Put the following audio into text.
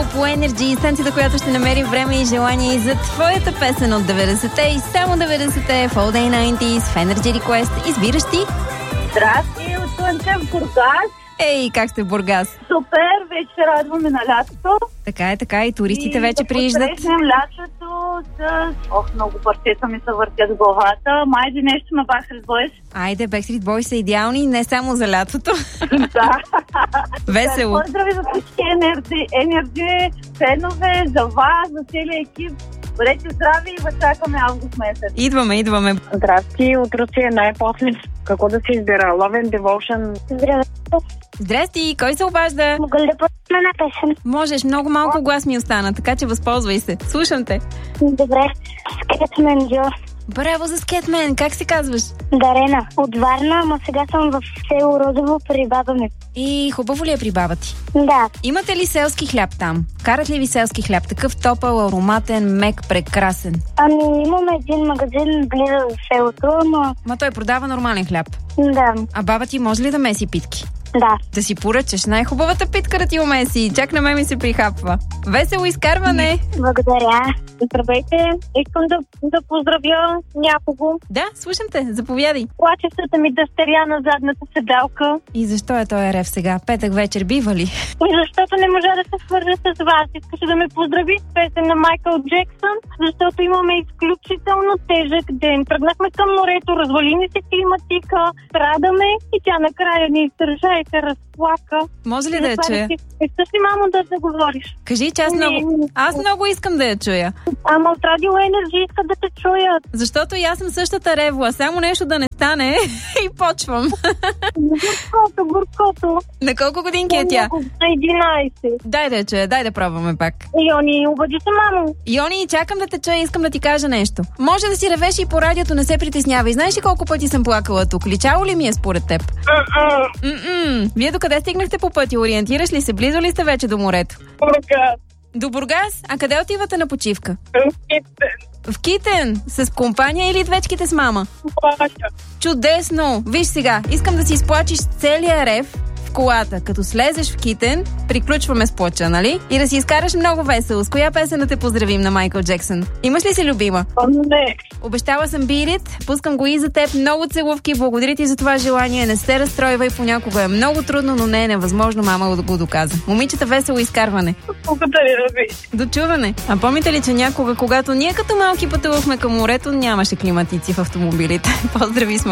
по Енерджи, станцията, която ще намери време и желание и за твоята песен от 90-те и само 90-те в All Day 90s в Energy Request. Избираш ти? Здрасти, от Слънчев Бургас. Ей, как сте в Бургас? Супер, вече се радваме на лятото. Така и туристите вече прииждат. И да посрещнем лятото с... много парчета ми се въртят в главата. Майде нещо на Backstreet Boys. Айде, Backstreet Boys са идеални не само за лятото. Да. Весело. Поздрави за всички Енерджи, фенове, за вас, за целия екип. Бъдете здрави и чакаме август месец. Идваме. Здрасти, от Русия най-после. Какво да се избира? Love and Devotion. Здрасти, кой се обажда? Мога ли да пусна на песен? Можеш, много малко глас ми остана, така че възползвай се. Слушам те. Добре. Скетмен Джо. Браво за Скетмен, как се казваш? Дарена. От Варна, ама сега съм в село Розово при баба ми. И хубаво ли е при баба ти? Да. Имате ли селски хляб там? Карат ли ви селски хляб? Такъв топъл, ароматен, мек, прекрасен. Ами имаме един магазин близо до селото, но... Ма той продава нормален хляб. Да. А баба ти може ли да меси питки? Да. Да си поръчаш най-хубавата питка да ти умеси. Чак на мен ми се прихапва. Весело изкарване! Благодаря. Здравейте, искам да поздравя някого. Да, слушам те, заповядай. Плачещата ми дъщеря на задната седалка. И защо е той рев сега? Петък вечер бива ли? И защото не можа да се свържа с вас. Искаше да ме поздрави с песен на Майкъл Джексън, защото имаме изключително тежък ден. Тръгнахме към морето, развали ни се климатика, страдаме и тя накрая ни издържа и се разплака. Може ли да я чуя? Искаш ли, мамо, да говориш? Кажи, че аз много искам да я чуя. Ама от Радио Енерджи искат да те чуят. Защото и аз съм същата ревла. Само нещо да не стане и почвам. Горкото. На колко годинки е тя? На 11. Дай да я чуя, дай да пробваме пак. Йони, обади се, мамо. Йони, чакам да те чуя, искам да ти кажа нещо. Може да си ревеш и по радиото, не се притеснявай. Знаеш ли колко пъти съм плакала тук? Личало ли ми е според теб? Вие докъде стигнахте по пътя? Ориентираш ли се? Близо ли сте вече до морето? Бургас. До Бургас? А къде отивате на почивка? В Китен? С компания или двечките с мама? Чудесно! Виж сега, искам да си изплачиш целия рев в колата. Като слезеш в Китен, приключваме с плача, нали? И да си изкараш много весело. С коя песен да те поздравим на Майкъл Джексън? Имаш ли си любима? Не. Обещала съм Бирит, пускам го и за теб. Много целувки, благодаря ти за това желание. Не се разстройвай, понякога е много трудно, но не е невъзможно, мама го доказа. Момичета, весело изкарване. Благодаря ви. Дочуване. А помните ли, че някога, когато ние като малки пътувахме към морето, нямаше климатици в автомобилите? Поздрави с